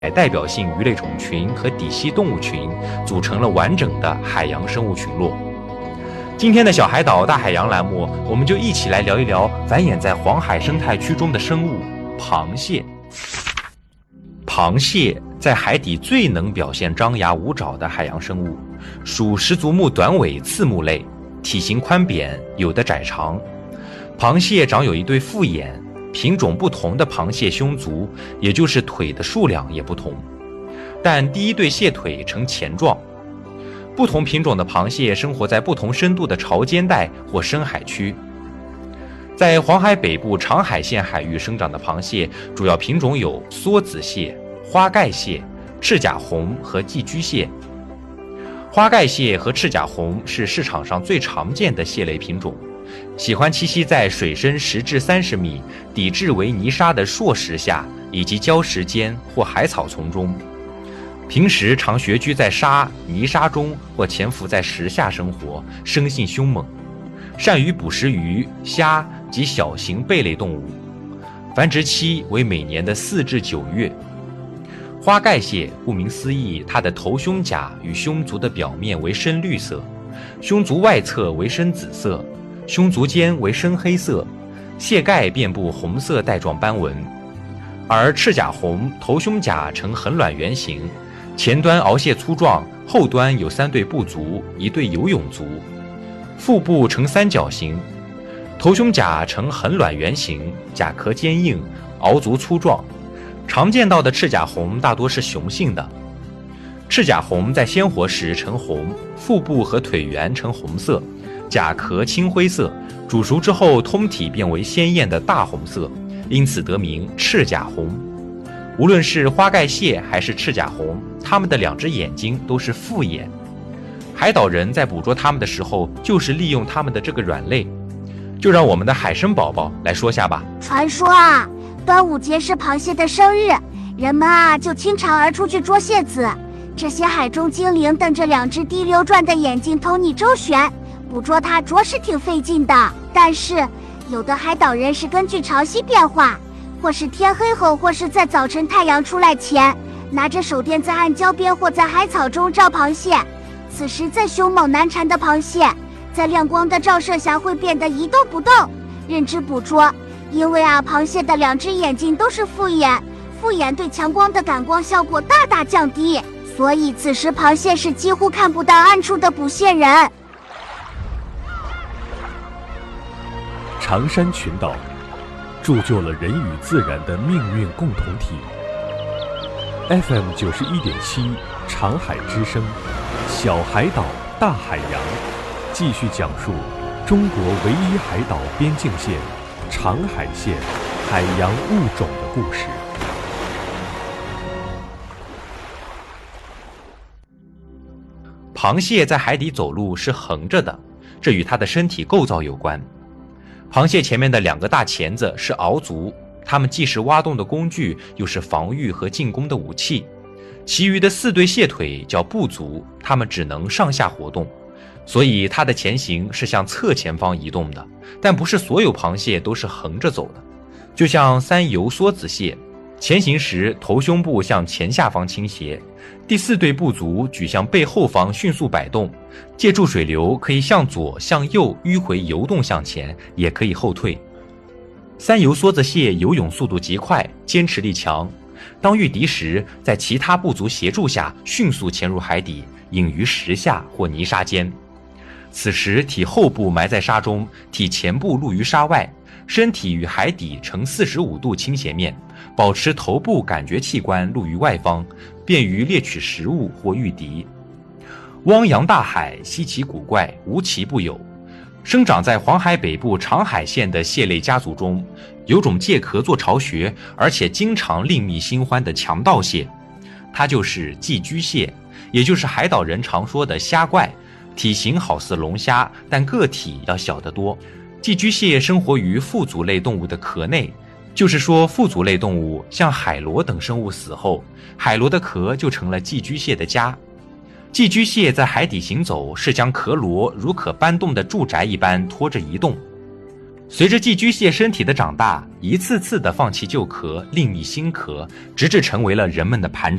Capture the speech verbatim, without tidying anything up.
代表性鱼类种群和底栖动物群组成了完整的海洋生物群落。今天的小海岛大海洋栏目，我们就一起来聊一聊繁衍在黄海生态区中的生物——螃蟹。螃蟹在海底最能表现张牙舞爪的海洋生物，属十足目短尾刺目类，体型宽扁，有的窄长。螃蟹长有一对复眼，品种不同的螃蟹胸足，也就是腿的数量也不同，但第一对蟹腿呈钳状。不同品种的螃蟹生活在不同深度的潮间带或深海区。在黄海北部长海线海域生长的螃蟹，主要品种有梭子蟹、花盖蟹、赤甲红和寄居蟹。花盖蟹和赤甲红是市场上最常见的蟹类品种，喜欢栖息在水深十至三十米、底质为泥沙的硕石下以及礁石间或海草丛中。平时常穴居在沙、泥沙中或潜伏在石下生活，生性凶猛，善于捕食鱼、虾及小型贝类动物，繁殖期为每年的四至九月。花盖蟹顾名思义，它的头胸甲与胸足的表面为深绿色，胸足外侧为深紫色，胸足尖为深黑色，蟹盖遍布红色带状斑纹。而赤甲红头胸甲呈横卵圆形，前端螯蟹粗壮，后端有三对步足，一对游泳足，腹部呈三角形，头胸甲呈横卵圆形，甲壳坚硬，螯足粗壮。常见到的赤甲红大多是雄性的。赤甲红在鲜活时呈红，腹部和腿缘呈红色，甲壳青灰色，煮熟之后通体变为鲜艳的大红色，因此得名赤甲红。无论是花盖蟹还是赤甲红，它们的两只眼睛都是复眼。海岛人在捕捉它们的时候，就是利用它们的这个软肋。就让我们的海参宝宝来说下吧。 传说啊，端午节是螃蟹的生日，人们啊就倾巢而出去捉蟹子。这些海中精灵瞪着两只滴溜转的眼睛偷你周旋，捕捉它着实挺费劲的。但是有的海岛人是根据潮汐变化，或是天黑后，或是在早晨太阳出来前，拿着手电在岸礁边或在海草中照螃蟹。此时再凶猛难缠的螃蟹，在亮光的照射下会变得一动不动，任之捕捉。因为啊，螃蟹的两只眼睛都是复眼，复眼对强光的感光效果大大降低，所以此时螃蟹是几乎看不到暗处的捕蟹人。 长山群岛铸就了人与自然的命运共同体。F M 九十一点七，长海之声，小海岛大海洋，继续讲述中国唯一海岛边境线长海线海洋物种的故事。 螃蟹在海底走路是横着的，这与它的身体构造有关。螃蟹前面的两个大钳子是螯足，它们既是挖洞的工具，又是防御和进攻的武器。其余的四对蟹腿叫步足，它们只能上下活动，所以它的前行是向侧前方移动的。但不是所有螃蟹都是横着走的，就像三游梭子蟹，前行时头胸部向前下方倾斜，第四对步足举向背后方迅速摆动，借助水流可以向左向右迂回游动向前，也可以后退。三游梭子蟹游泳速度极快，坚持力强，当遇敌时，在其他部族协助下迅速潜入海底，隐于石下或泥沙间。此时体后部埋在沙中，体前部露于沙外，身体与海底呈四十五度倾斜面，保持头部感觉器官露于外方，便于猎取食物或御敌。汪洋大海稀奇古怪，无奇不有。生长在黄海北部长海线的蟹类家族中，有种借壳做巢穴，而且经常另觅新欢的强盗蟹，它就是寄居蟹，也就是海岛人常说的虾怪。体型好似龙虾，但个体要小得多。寄居蟹生活于腹足类动物的壳内，就是说腹足类动物像海螺等生物死后，海螺的壳就成了寄居蟹的家。寄居蟹在海底行走，是将壳螺如可搬动的住宅一般拖着移动。 随着寄居蟹身体的长大，一次次的放弃旧壳，另觅新壳，直至成为了人们的盘